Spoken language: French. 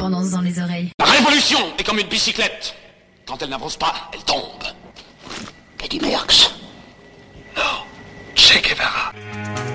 l'indépendance dans les oreilles. La révolution est comme une bicyclette. Quand elle n'avance pas, elle tombe. Eddie Merckx.